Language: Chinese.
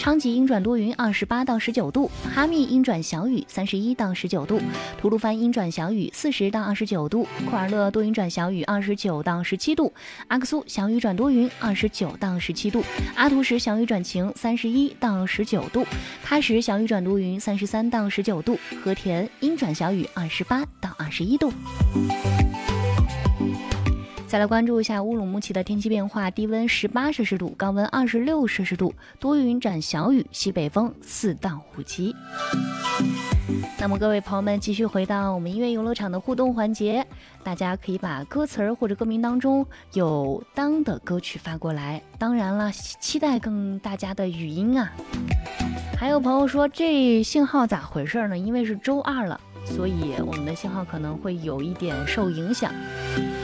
昌吉阴转多云28到19度，哈密阴转小雨31到19度，吐鲁番阴转小雨40到29度，库尔勒多云转小雨29到17度，阿克苏小雨转多云29到17度，阿图什小雨转晴31到19度，喀什小雨转多云33到19度，和田阴转小雨28到21度。再来关注一下乌鲁木齐的天气变化，低温18摄氏度，高温26摄氏度，多云转小雨，西北风4到5级。那么各位朋友们，继续回到我们音乐游乐场的互动环节，大家可以把歌词儿或者歌名当中有当的歌曲发过来，当然了，期待更大家的语音啊。还有朋友说这信号咋回事呢？因为是周二了，所以我们的信号可能会有一点受影响。